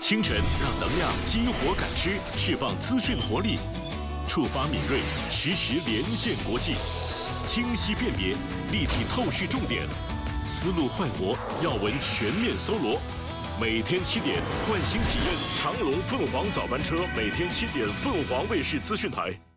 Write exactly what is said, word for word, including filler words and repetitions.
清晨让能量激活感知，释放资讯活力，触发敏锐，实时连线国际，清晰辨别，立体透视重点，思路焕活，要闻全面搜罗。每天七点，换新体验长龙凤凰早班车，每天七点，凤凰卫视资讯台。